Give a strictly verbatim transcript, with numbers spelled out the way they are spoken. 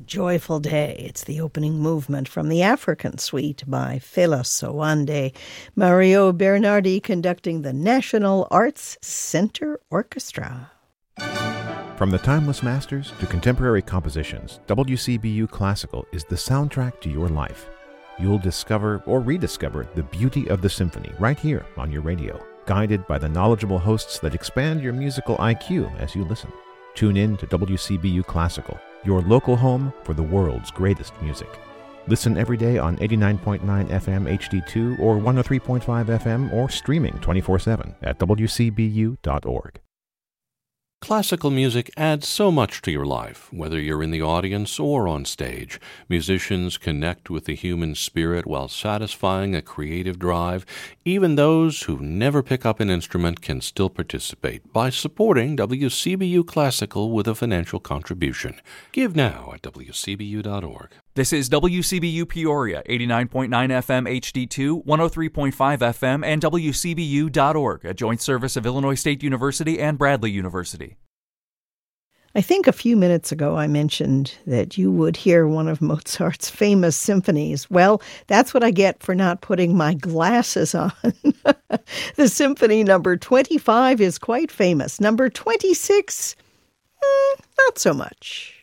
Joyful Day. It's the opening movement from the African Suite by Fela Sowande. Mario Bernardi conducting the National Arts Center Orchestra. From the timeless masters to contemporary compositions, W C B U Classical is the soundtrack to your life. You'll discover or rediscover the beauty of the symphony right here on your radio, guided by the knowledgeable hosts that expand your musical I Q as you listen. Tune in to W C B U Classical, your local home for the world's greatest music. Listen every day on eighty-nine point nine F M H D two or one oh three point five F M or streaming twenty-four seven at W C B U dot org. Classical music adds so much to your life, whether you're in the audience or on stage. Musicians connect with the human spirit while satisfying a creative drive. Even those who never pick up an instrument can still participate by supporting W C B U Classical with a financial contribution. Give now at W C B U dot org. This is W C B U Peoria, eighty-nine point nine F M H D two, one oh three point five F M, and W C B U dot org, a joint service of Illinois State University and Bradley University. I think a few minutes ago I mentioned that you would hear one of Mozart's famous symphonies. Well, that's what I get for not putting my glasses on. The symphony number twenty-five is quite famous. Number twenty-six, mm, not so much.